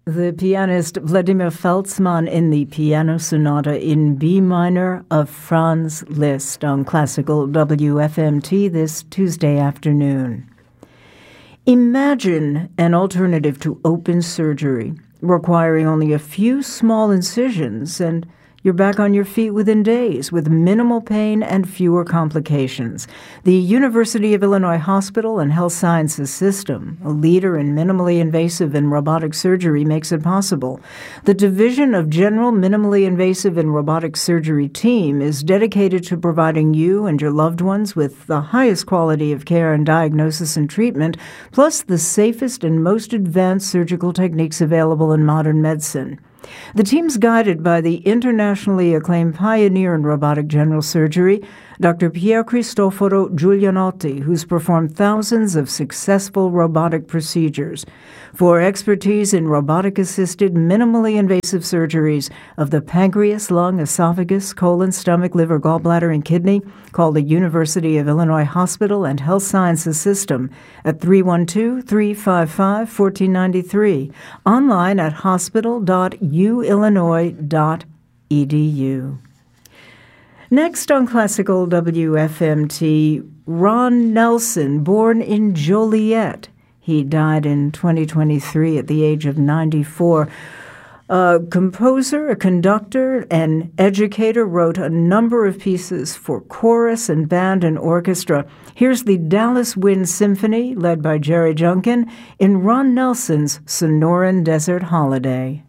The pianist Vladimir Feltzmann in the Piano Sonata in B minor of Franz Liszt on Classical WFMT this Tuesday afternoon. Imagine an alternative to open surgery, requiring only a few small incisions, and you're back on your feet within days with minimal pain and fewer complications. The University of Illinois Hospital and Health Sciences System, a leader in minimally invasive and robotic surgery, makes it possible. The Division of General Minimally Invasive and Robotic Surgery team is dedicated to providing you and your loved ones with the highest quality of care and diagnosis and treatment, plus the safest and most advanced surgical techniques available in modern medicine. The team's guided by the internationally acclaimed pioneer in robotic general surgery, Dr. Pier Cristoforo Giulianotti, who's performed thousands of successful robotic procedures. For expertise in robotic-assisted, minimally invasive surgeries of the pancreas, lung, esophagus, colon, stomach, liver, gallbladder, and kidney, call the University of Illinois Hospital and Health Sciences System at 312-355-1493, online at hospital.uillinois.edu. Next on Classical WFMT, Ron Nelson, born in Joliet. He died in 2023 at the age of 94. A composer, a conductor, an educator, wrote a number of pieces for chorus and band and orchestra. Here's the Dallas Wind Symphony, led by Jerry Junkin, in Ron Nelson's Sonoran Desert Holiday.